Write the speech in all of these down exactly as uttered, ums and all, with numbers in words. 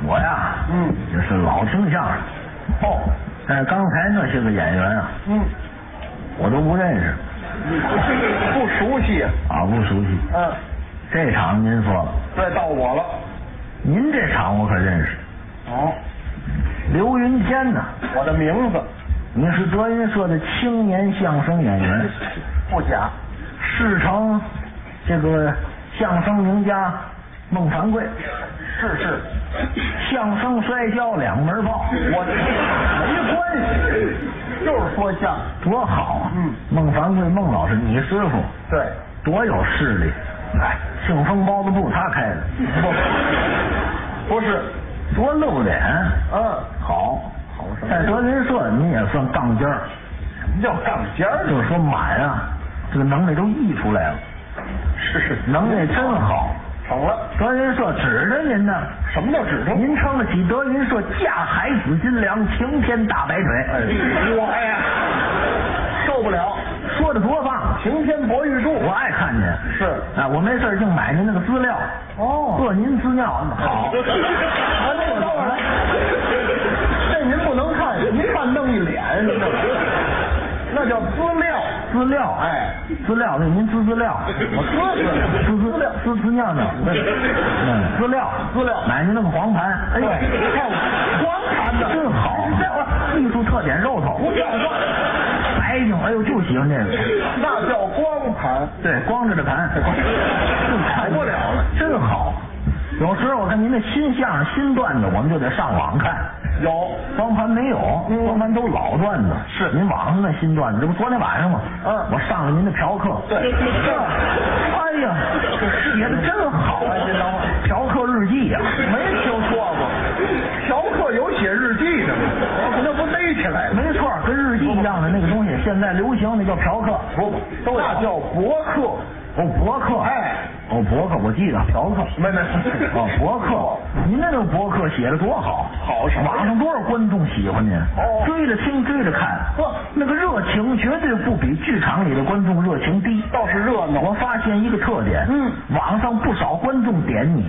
我呀， 嗯， 也是老听相声。 哦， 但是刚才那些个演员啊， 嗯， 我都不认识， 不熟悉啊。 啊，不熟悉。 嗯， 这场您说了， 再到我了。 您这场我可认识。 哦， 刘云天呢？ 我的名字你是德云社的青年相声演员， 不假。 师承这个相声名家孟凡贵， 是是， 相声摔跤两门报， 我没关系，就是说相声多好啊！ 嗯， 孟凡贵孟老师，你师傅对， 多有势力，哎，庆丰包子铺他开的， 不是， 多露脸。 嗯， 好， 好什么？ 在德云社你也算杠尖儿， 什么叫杠尖儿？ 就是说满啊，这个能耐都溢出来了， 是是， 能耐真好。 成了。 德云社指着您呢， 什么叫指着？ 您撑得起德云社架海紫金梁，擎天大白腿。 哎，我呀，受不了， 说的多棒！ 擎天博玉柱， 我爱看见。 是啊，我没事净买您那个资料。 哦， 测您资料好。 啊，那个等会儿，这您不能看，您看弄一脸，那叫资料。 资料， 哎， 资料，那您资资料， 我资资资料，资资尿尿，嗯，资料， 资料， 买您那个黄盘，哎呀， 看黄盘的真好，艺术特点肉头， 不像话， 白净，哎呦，就喜欢这个， 那叫光盘， 对，光着的盘， 好不了了， 真好。有时候我看您的新相声、新段子，我们就得上网看。 有光盘没有，光盘都老段子。 是您网上那新段子，这不昨天晚上吗？ 嗯， 我上了您的嫖客。 对， 哎呀，写的真好。 哎，您等会儿， 嫖客日记呀、 没听说过，嫖客有写日记的吗？我那不逮起来了？ 没错，跟日记一样的那个东西，现在流行那叫嫖客。 不不，那叫博客。 哦，博客。 哎， 哦，博客，我记得嫖客。 没没， 哦，博客，您那个博客写的多好， 好什么？ 网上多少观众喜欢您， 哦， 追着听，追着看， 呵，那个热情绝对不比剧场里的观众热情低， 倒是热闹。 我发现一个特点， 嗯， 网上不少观众点你，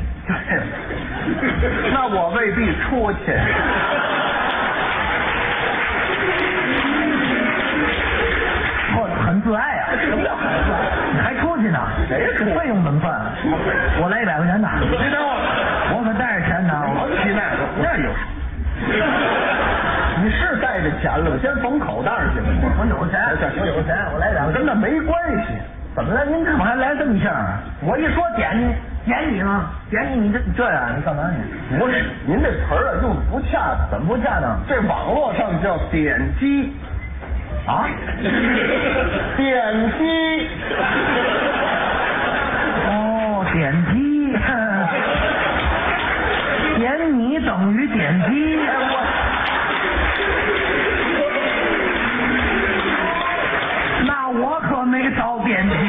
那我未必出去。 我很自爱啊！ 什么叫很自爱？ 你还出去呢？ 谁出？ 费用怎么办？我来一百块钱的。 你等会儿， 我可带着钱呢。 我提那个，那有。你是带着钱了，先缝口袋去吧。 我有钱，我有钱，我来两个。 跟那没关系。 怎么了？您怎么还来这么一下啊？我一说点你，点你吗？点你，你这这样，你干嘛你？ 不是，您这词儿啊用的不恰当。 怎么不恰当？ 这网络上叫点击。 啊？ 点击。 哦，点击。点你等于点击。那我可没少点击。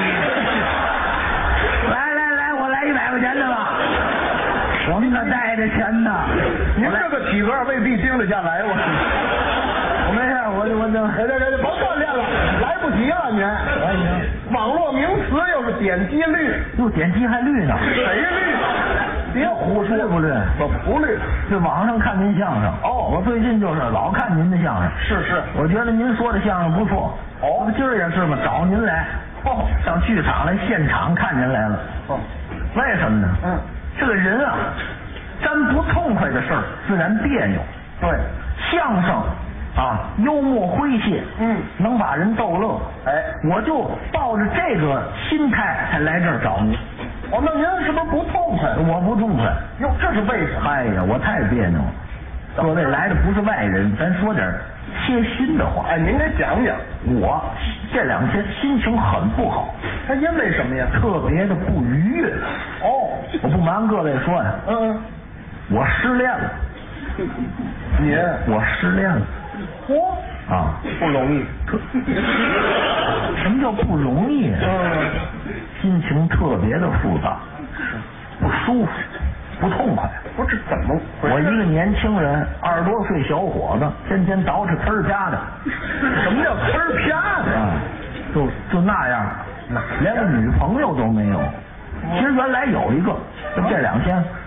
来来来，我来一百块钱的吧。我们可带着钱呢。 您这个体格未必盯得下来我。 我没事，我我就这这这甭锻炼了，来不及了您。网络名词又是点击率， 又点击还绿呢？ 谁绿？别胡说， 绿不绿？ 我不绿。 这网上看您相声哦，我最近就是老看您的相声。 是是， 我觉得您说的相声不错。 哦， 今儿也是嘛，找您来。 哦， 上剧场来现场看您来了。 哦， 为什么呢？ 嗯， 这个人啊，沾不痛快的事儿自然别扭。 对， 相声啊，幽默诙谐， 嗯， 能把人逗乐。 哎， 我就抱着这个心态才来这儿找您。 哦，那您是不是不痛快？ 我不痛快。 哟，这是为什么？ 哎呀，我太别扭了。各位来的不是外人，咱说点贴心的话。 哎，您给讲讲。 我这两天心情很不好。 他因为什么呀？ 特别的不愉悦。 哦， 我不瞒各位说呀， 嗯， 我失恋了。 您？ 我失恋了。 嚯！ 啊， 不容易。 什么叫不容易？ 嗯， 心情特别的复杂，不舒服，不痛快。 不是怎么回事？ 我一个年轻人，二十多岁小伙子，天天捯饬呲儿啪的。 什么叫呲儿啪的？ 啊，就就那样，连个女朋友都没有。其实原来有一个，就这两天